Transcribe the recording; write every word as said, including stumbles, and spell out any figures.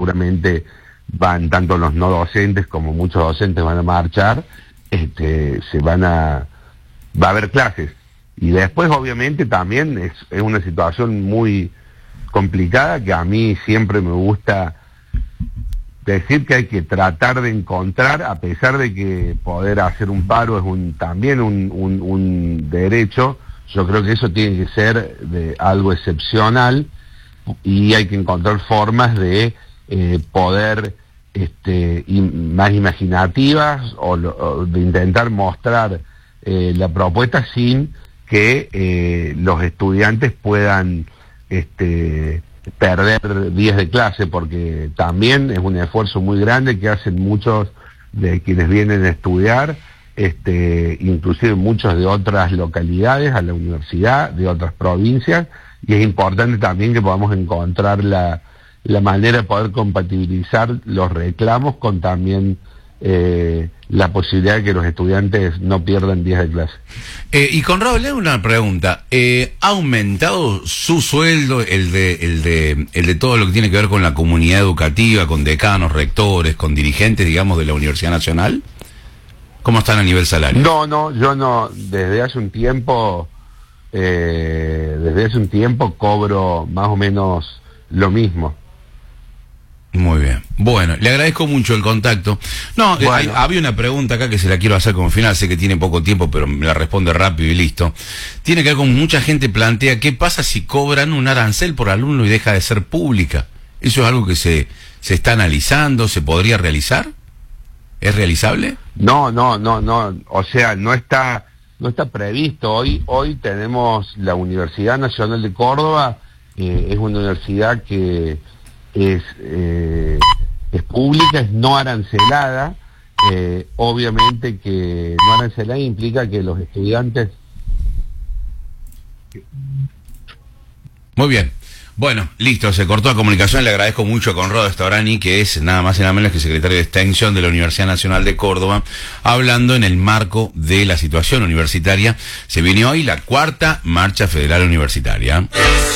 seguramente van, tanto los no docentes como muchos docentes van a marchar, este, se van a, va a haber clases. Y después obviamente también es, es una situación muy complicada, que a mí siempre me gusta decir que hay que tratar de encontrar, a pesar de que poder hacer un paro es un también un, un, un derecho. Yo creo que eso tiene que ser de algo excepcional, y hay que encontrar formas de eh, poder este, im, más imaginativas, o, lo, o de intentar mostrar eh, la propuesta sin que eh, los estudiantes puedan este, perder días de clase, porque también es un esfuerzo muy grande que hacen muchos de quienes vienen a estudiar, este, inclusive muchos de otras localidades a la universidad, de otras provincias, y es importante también que podamos encontrar la, la manera de poder compatibilizar los reclamos con también eh, la posibilidad de que los estudiantes no pierdan días de clase. Eh, y Conrado, le hago una pregunta. Eh, ¿Ha aumentado su sueldo, el de, el de, el de todo lo que tiene que ver con la comunidad educativa, con decanos, rectores, con dirigentes, digamos, de la Universidad Nacional? ¿Cómo están a nivel salario? No, no, yo no, desde hace un tiempo, eh, desde hace un tiempo cobro más o menos lo mismo. Muy bien. Bueno, le agradezco mucho el contacto. No, bueno. hay, había una pregunta acá que se la quiero hacer como final, sé que tiene poco tiempo, pero me la responde rápido y listo. Tiene que ver con mucha gente plantea, ¿qué pasa si cobran un arancel por alumno y deja de ser pública? ¿Eso es algo que se, se está analizando, se podría realizar? ¿Es realizable? No, no, no, no, o sea, no está, no está previsto. Hoy, hoy tenemos la Universidad Nacional de Córdoba, eh, es una universidad que es, eh, es pública, es no arancelada, eh, obviamente que no arancelada implica que los estudiantes... Muy bien. Bueno, listo, se cortó la comunicación. Le agradezco mucho a Conrado Stavrani, que es nada más y nada menos que secretario de Extensión de la Universidad Nacional de Córdoba, hablando en el marco de la situación universitaria. Se viene hoy la cuarta marcha federal universitaria.